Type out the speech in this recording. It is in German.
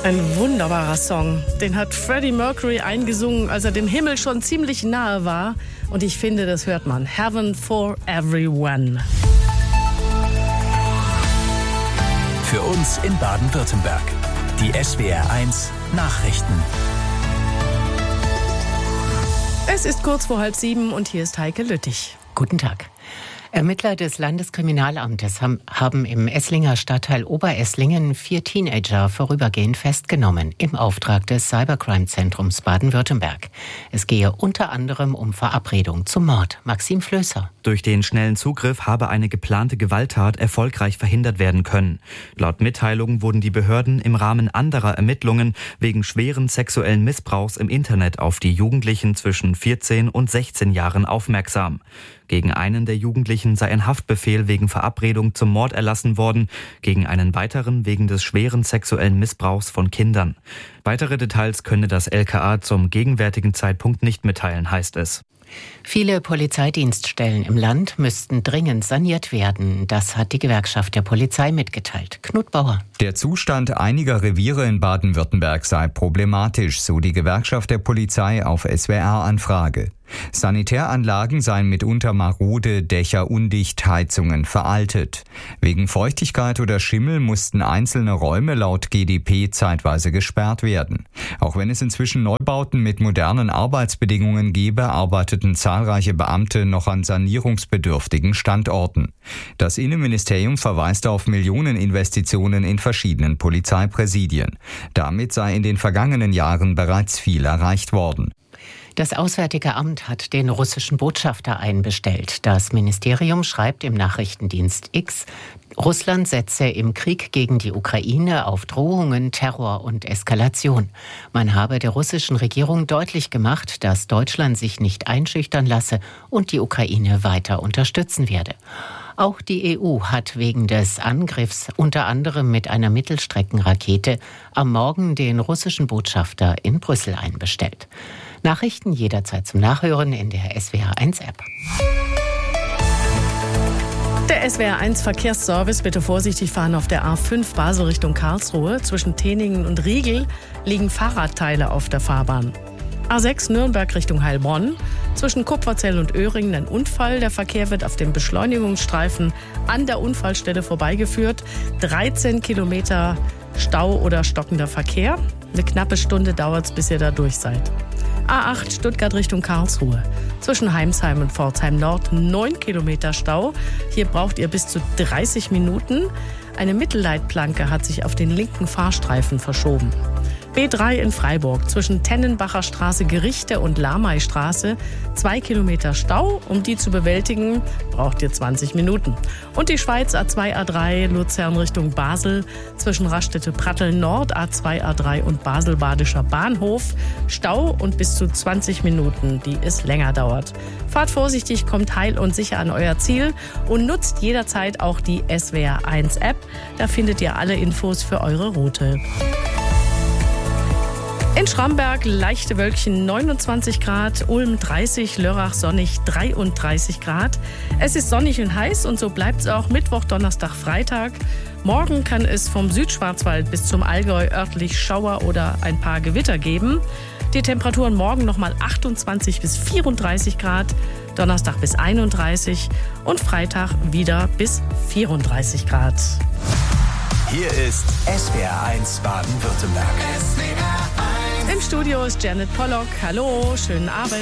Ein wunderbarer Song. Den hat Freddie Mercury eingesungen, als er dem Himmel schon ziemlich nahe war. Und ich finde, das hört man. Heaven for Everyone. Für uns in Baden-Württemberg. Die SWR1 Nachrichten. Es ist kurz vor 6:30 und hier ist Heike Lüttich. Guten Tag. Ermittler des Landeskriminalamtes haben im Esslinger Stadtteil Oberesslingen 4 Teenager vorübergehend festgenommen, im Auftrag des Cybercrime-Zentrums Baden-Württemberg. Es gehe unter anderem um Verabredung zum Mord. Maxim Flößer. Durch den schnellen Zugriff habe eine geplante Gewalttat erfolgreich verhindert werden können. Laut Mitteilung wurden die Behörden im Rahmen anderer Ermittlungen wegen schweren sexuellen Missbrauchs im Internet auf die Jugendlichen zwischen 14 und 16 Jahren aufmerksam. Gegen einen der Jugendlichen sei ein Haftbefehl wegen Verabredung zum Mord erlassen worden, gegen einen weiteren wegen des schweren sexuellen Missbrauchs von Kindern. Weitere Details könne das LKA zum gegenwärtigen Zeitpunkt nicht mitteilen, heißt es. Viele Polizeidienststellen im Land müssten dringend saniert werden. Das hat die Gewerkschaft der Polizei mitgeteilt. Knut Bauer. Der Zustand einiger Reviere in Baden-Württemberg sei problematisch, so die Gewerkschaft der Polizei auf SWR-Anfrage. Sanitäranlagen seien mitunter marode, Dächer undicht, Heizungen veraltet. Wegen Feuchtigkeit oder Schimmel mussten einzelne Räume laut GdP zeitweise gesperrt werden. Auch wenn es inzwischen Neubauten mit modernen Arbeitsbedingungen gebe, arbeiteten zahlreiche Beamte noch an sanierungsbedürftigen Standorten. Das Innenministerium verweist auf Millioneninvestitionen in verschiedenen Polizeipräsidien. Damit sei in den vergangenen Jahren bereits viel erreicht worden. Das Auswärtige Amt hat den russischen Botschafter einbestellt. Das Ministerium schreibt im Nachrichtendienst X, Russland setze im Krieg gegen die Ukraine auf Drohungen, Terror und Eskalation. Man habe der russischen Regierung deutlich gemacht, dass Deutschland sich nicht einschüchtern lasse und die Ukraine weiter unterstützen werde. Auch die EU hat wegen des Angriffs unter anderem mit einer Mittelstreckenrakete am Morgen den russischen Botschafter in Brüssel einbestellt. Nachrichten jederzeit zum Nachhören in der SWR1-App. Der SWR1 Verkehrsservice, bitte vorsichtig fahren auf der A5 Basel Richtung Karlsruhe. Zwischen Teningen und Riegel liegen Fahrradteile auf der Fahrbahn. A6 Nürnberg Richtung Heilbronn. Zwischen Kupferzell und Öhringen ein Unfall. Der Verkehr wird auf dem Beschleunigungsstreifen an der Unfallstelle vorbeigeführt. 13 Kilometer Stau oder stockender Verkehr. Eine knappe Stunde dauert es, bis ihr da durch seid. A8 Stuttgart Richtung Karlsruhe. Zwischen Heimsheim und Pforzheim Nord 9 Kilometer Stau. Hier braucht ihr bis zu 30 Minuten. Eine Mittelleitplanke hat sich auf den linken Fahrstreifen verschoben. B3 in Freiburg zwischen Tennenbacher Straße Gerichte und Lameistraße 2 Kilometer Stau. Um die zu bewältigen, braucht ihr 20 Minuten. Und die Schweiz A2, A3 Luzern Richtung Basel zwischen Raststätte-Pratteln Nord, A2, A3 und Basel-Badischer Bahnhof. Stau und bis zu 20 Minuten, die es länger dauert. Fahrt vorsichtig, kommt heil und sicher an euer Ziel und nutzt jederzeit auch die SWR1-App. Da findet ihr alle Infos für eure Route. In Schramberg leichte Wölkchen 29 Grad, Ulm 30, Lörrach sonnig 33 Grad. Es ist sonnig und heiß und so bleibt es auch Mittwoch, Donnerstag, Freitag. Morgen kann es vom Südschwarzwald bis zum Allgäu örtlich Schauer oder ein paar Gewitter geben. Die Temperaturen morgen nochmal 28 bis 34 Grad, Donnerstag bis 31 und Freitag wieder bis 34 Grad. Hier ist SWR1 Baden-Württemberg. Im Studio ist Janet Pollock. Hallo, schönen Abend.